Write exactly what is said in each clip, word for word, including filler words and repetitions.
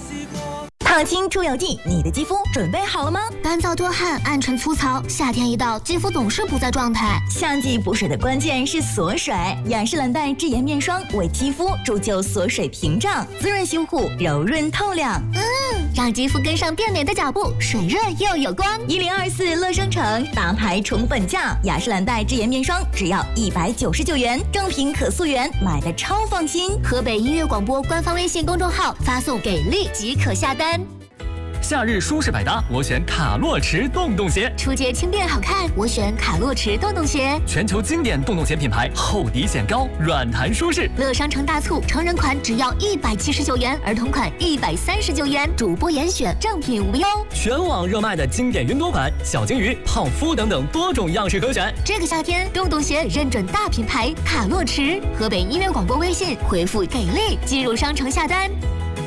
烫青出油剂，你的肌肤准备好了吗？ 干燥多汗、暗沉粗糙，夏天一到，肌肤总是不在状态。 夏季补水的关键是锁水，雅诗兰黛智妍面霜为肌肤铸就锁水屏障，滋润修护，柔润透亮。 嗯，让肌肤跟上变美的脚步，水润又有光。 一零二四乐生城大牌宠粉价，雅诗兰黛智妍面霜只要一百九十九元，正品可溯源，买的超放心。 河北音乐广播官方微信公众号发送给力即可下单。 夏日舒适百搭，我选卡洛驰洞洞鞋。 出街轻便好看，我选卡洛驰洞洞鞋。 全球经典洞洞鞋品牌，厚底显高，软弹舒适。 乐商城大促，成人款只要一百七十九元，儿童款一百三十九元，主播严选，正品无忧。 全网热卖的经典云朵款、小金鱼、泡芙等等多种样式可选。 这个夏天，洞洞鞋认准大品牌卡洛驰。河北音乐广播微信回复给力，进入商城下单。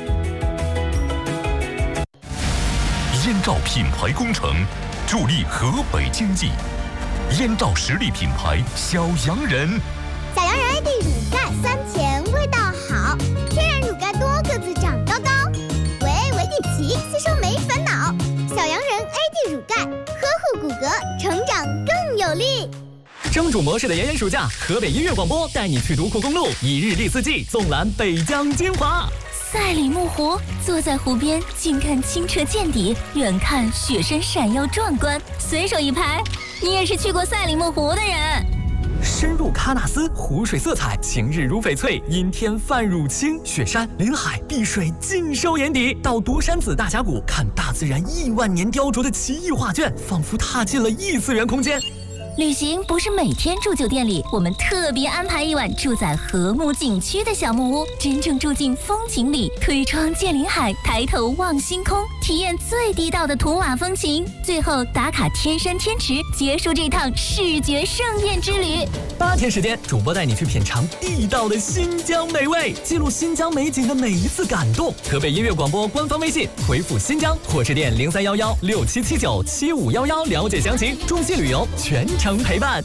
燕赵品牌工程助力河北经济，燕赵实力品牌小洋人。 小洋人 A D 乳钙酸甜味道好，天然乳钙多个子长高高，维 A 维 D 奇吸收没烦恼。小洋人 A D 乳钙呵护骨骼，成长更有力。 蒸煮模式的炎炎暑假，河北音乐广播带你去独库公路，一日历四季，纵览北疆精华。 赛里木湖，坐在湖边，近看清澈见底，远看雪山闪耀壮观。随手一拍，你也是去过赛里木湖的人。 深入喀纳斯，湖水色彩晴日如翡翠，阴天泛乳青，雪山、林海、碧水尽收眼底。到独山子大峡谷，看大自然亿万年雕琢的奇异画卷，仿佛踏进了异次元空间。 旅行不是每天住酒店里，我们特别安排一晚住在和睦景区的小木屋，真正住进风景里，推窗见林海，抬头望星空，体验最地道的图瓦风情。最后打卡天山天池，结束这趟视觉盛宴之旅。 八天时间，主播带你去品尝地道的新疆美味，记录新疆美景的每一次感动。河北音乐广播官方微信回复新疆或致电零三幺幺六七七九七五幺幺了解详情。中西旅游全程陪伴。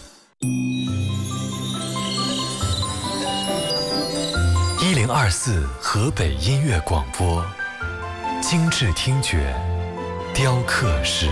一零二四河北音乐广播，精致听觉，雕刻时